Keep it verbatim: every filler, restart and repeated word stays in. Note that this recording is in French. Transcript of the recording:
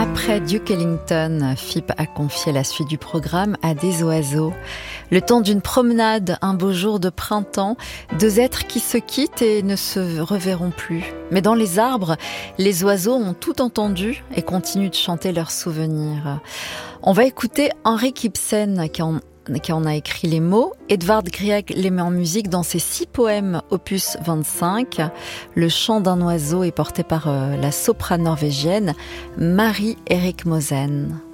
Après Duke Ellington, F I P a confié la suite du programme à des oiseaux. Le temps d'une promenade, un beau jour de printemps, deux êtres qui se quittent et ne se reverront plus. Mais dans les arbres, les oiseaux ont tout entendu et continuent de chanter leurs souvenirs. On va écouter Henrik Ibsen qui en qui en a écrit les mots. Edvard Grieg les met en musique dans ses six poèmes opus vingt-cinq. Le chant d'un oiseau est porté par euh, la soprane norvégienne Marie Erik Mosen.